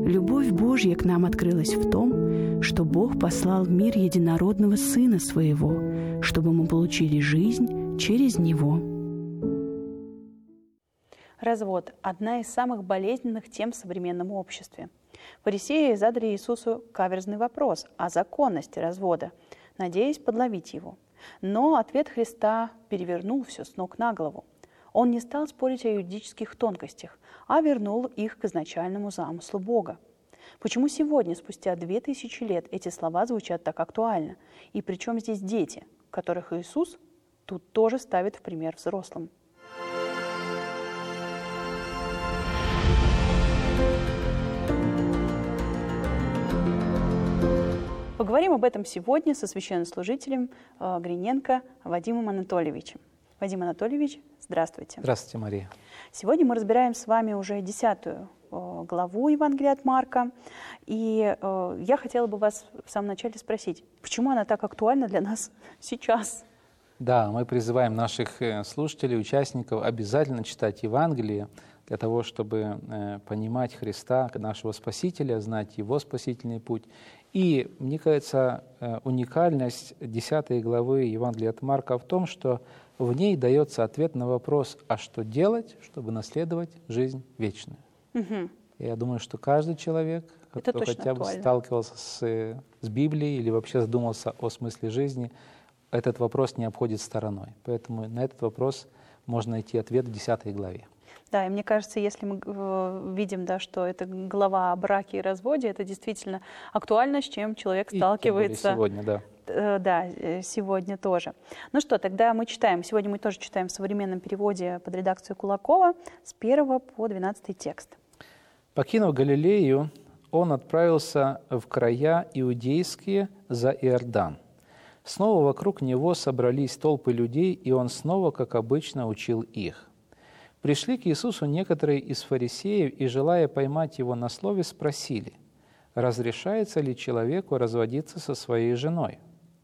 Любовь Божья к нам открылась в том, что Бог послал в мир единородного Сына Своего, чтобы мы получили жизнь через Него. Развод – одна из самых болезненных тем в современном обществе. Фарисеи задали Иисусу каверзный вопрос о законности развода, надеясь подловить его. Но ответ Христа перевернул все с ног на голову. Он не стал спорить о юридических тонкостях, а вернул их к изначальному замыслу Бога. Почему сегодня, спустя 2000 лет, эти слова звучат так актуально? И причем здесь дети, которых Иисус тут тоже ставит в пример взрослым? Поговорим об этом сегодня со священнослужителем Гриненко Вадимом Анатольевичем. Вадим Анатольевич, здравствуйте. Здравствуйте, Мария. Сегодня мы разбираем с вами уже 10 главу Евангелия от Марка. И я хотела бы вас в самом начале спросить, почему она так актуальна для нас сейчас? Да, мы призываем наших слушателей, участников обязательно читать Евангелие для того, чтобы понимать Христа, нашего Спасителя, знать Его спасительный путь. И, мне кажется, уникальность 10 главы Евангелия от Марка в том, что в ней дается ответ на вопрос, а что делать, чтобы наследовать жизнь вечную. Угу. Я думаю, что каждый человек, кто хотя бы сталкивался с Библией или вообще задумался о смысле жизни, этот вопрос не обходит стороной. Поэтому на этот вопрос можно найти ответ в 10 главе. Да, и мне кажется, если мы видим, да, что это глава о браке и разводе, это действительно актуально, с чем человек сталкивается. Сегодня, да. Да, сегодня тоже. Ну что, тогда мы читаем. Сегодня мы тоже читаем в современном переводе под редакцию Кулакова с 1 по 12 текст. «Покинув Галилею, он отправился в края иудейские за Иордан. Снова вокруг него собрались толпы людей, и он снова, как обычно, учил их. Пришли к Иисусу некоторые из фарисеев и, желая поймать его на слове, спросили, разрешается ли человеку разводиться со своей женой?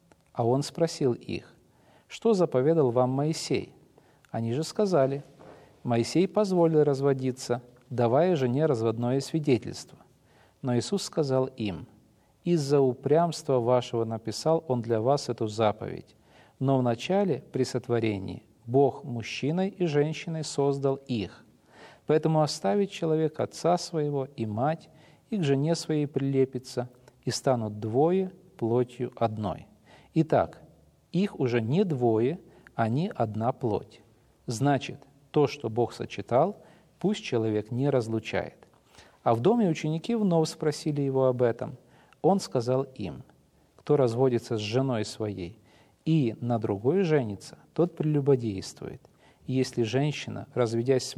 А он спросил их, что заповедал вам Моисей? Они же сказали, Моисей позволил разводиться, давая жене разводное свидетельство. Но Иисус сказал им, из-за упрямства вашего написал он для вас эту заповедь. Но вначале, при сотворении, Бог мужчиной и женщиной создал их. Поэтому оставит человек отца своего и мать, и к жене своей прилепится, и станут двое плотью одной. Итак, их уже не двое, они одна плоть. Значит, то, что Бог сочетал, пусть человек не разлучает. А в доме ученики вновь спросили его об этом. Он сказал им, кто разводится с женой своей и на другой женится, тот прелюбодействует. И если женщина, разведясь с